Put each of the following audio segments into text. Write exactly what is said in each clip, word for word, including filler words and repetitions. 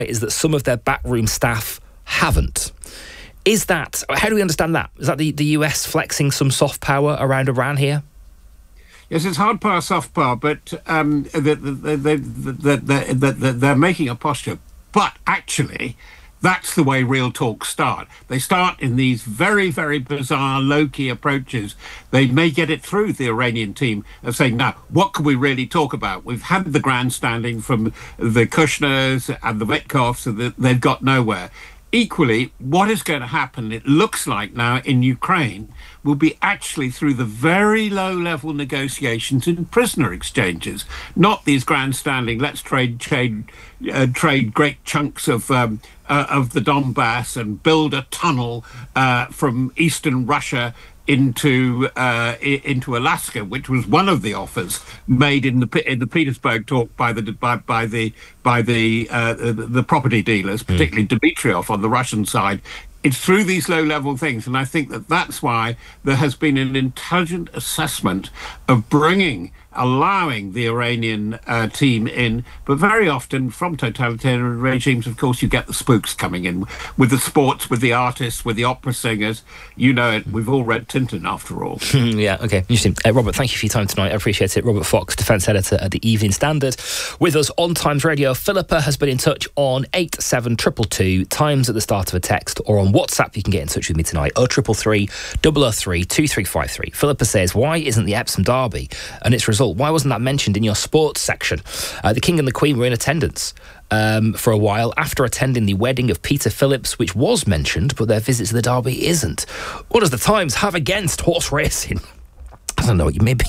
is that some of their backroom staff haven't. Is that, how do we understand that? Is that the, the U S flexing some soft power around Iran here? Yes, it's hard power, soft power, but um, they, they, they, they, they, they, they're making a posture. But actually, that's the way real talks start. They start in these very, very bizarre, low-key approaches. They may get it through the Iranian team of saying, now, what can we really talk about? We've had the grandstanding from the Kushners and the Vitkovs, so that they've got nowhere. Equally, what is going to happen, it looks like now in Ukraine, will be actually through the very low-level negotiations and prisoner exchanges, not these grandstanding, let's trade trade, uh, trade great chunks of um, uh, of the Donbass and build a tunnel uh, from eastern Russia into uh, into Alaska, which was one of the offers made in the in the Petersburg talk by the by, by the by the, uh, the the property dealers, particularly mm. Dmitriev on the Russian side. It's through these low-level things, and I think that that's why there has been an intelligent assessment of bringing, allowing the Iranian uh, team in, but very often from totalitarian regimes, of course, you get the spooks coming in with the sports, with the artists, with the opera singers. You know it. We've all read Tintin, after all. Yeah, okay. Interesting. Uh, Robert, thank you for your time tonight. I appreciate it. Robert Fox, defence editor at the Evening Standard. With us on Times Radio, Philippa has been in touch on eight seven two two two, Times at the start of a text, or on WhatsApp. You can get in touch with me tonight, oh three three three, double oh three, two three five three. Philippa says, why isn't the Epsom Derby and its result, why wasn't that mentioned in your sports section? Uh, the King and the Queen were in attendance um, for a while after attending the wedding of Peter Phillips, which was mentioned, but their visit to the Derby isn't. What does the Times have against horse racing? I don't know, you maybe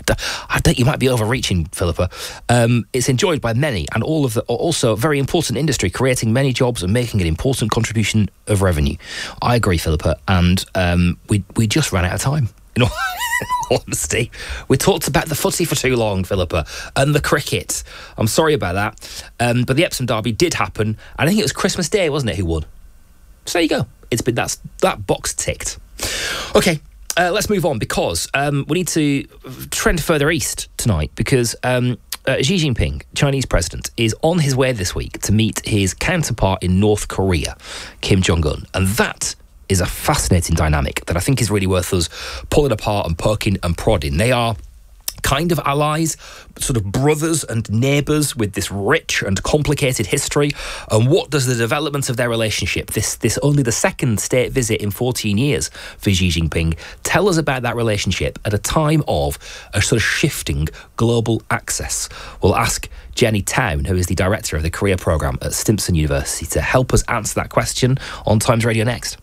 I think you might be overreaching, Philippa. Um, it's enjoyed by many, and all of the also a very important industry, creating many jobs and making an important contribution of revenue. I agree, Philippa, and um, we we just ran out of time. In all, in all honesty, we talked about the footy for too long, Philippa, and the cricket. I'm sorry about that, um, but the Epsom Derby did happen, and I think it was Christmas Day, wasn't it? Who won? So there you go. It's been that's that box ticked. Okay. Uh, let's move on, because um, we need to trend further east tonight, because um, uh, Xi Jinping, Chinese president, is on his way this week to meet his counterpart in North Korea, Kim Jong-un. And that is a fascinating dynamic that I think is really worth us pulling apart and poking and prodding. They are kind of allies, sort of brothers and neighbours with this rich and complicated history. And what does the development of their relationship, this this only the second state visit in fourteen years for Xi Jinping, tell us about that relationship at a time of a sort of shifting global access? We'll ask Jenny Town, who is the director of the Korea programme at Stimson University, to help us answer that question on Times Radio next.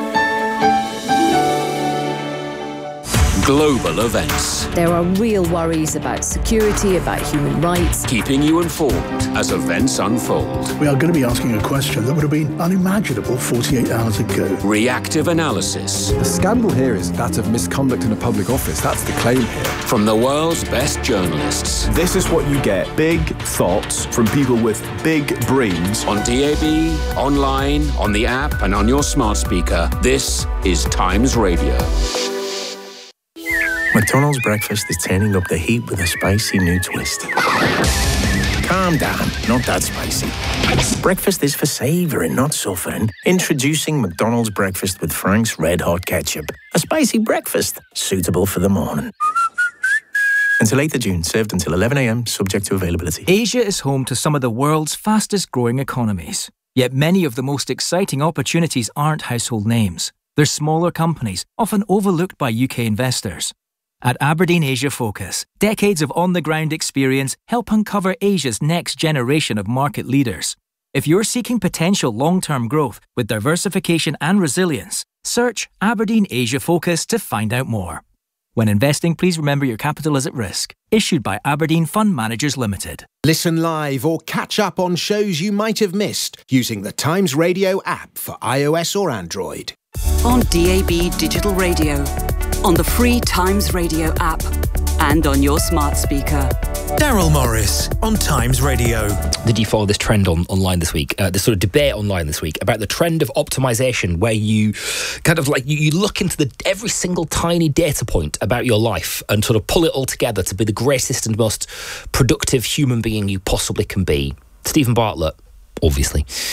Global events. There are real worries about security, about human rights. Keeping you informed as events unfold. We are going to be asking a question that would have been unimaginable forty-eight hours ago. Reactive analysis. The scandal here is that of misconduct in a public office. That's the claim here. From the world's best journalists. This is what you get. Big thoughts from people with big brains. On D A B, online, on the app, and on your smart speaker. This is Times Radio. McDonald's breakfast is turning up the heat with a spicy new twist. Calm down, not that spicy. Breakfast is for savouring, not suffering. Introducing McDonald's breakfast with Frank's Red Hot Ketchup. A spicy breakfast, suitable for the morning. Until eighth of June, served until eleven a.m, subject to availability. Asia is home to some of the world's fastest growing economies. Yet many of the most exciting opportunities aren't household names. They're smaller companies, often overlooked by U K investors. At Aberdeen Asia Focus, decades of on-the-ground experience help uncover Asia's next generation of market leaders. If you're seeking potential long-term growth with diversification and resilience, search Aberdeen Asia Focus to find out more. When investing, please remember your capital is at risk. Issued by Aberdeen Fund Managers Limited. Listen live or catch up on shows you might have missed using the Times Radio app for iOS or Android. On D A B Digital Radio, on the free Times Radio app, and on your smart speaker. Daryl Morris on Times Radio. Did you follow this trend on online this week? Uh, this sort of debate online this week about the trend of optimization, where you kind of like you, you look into the every single tiny data point about your life and sort of pull it all together to be the greatest and most productive human being you possibly can be. Stephen Bartlett, obviously.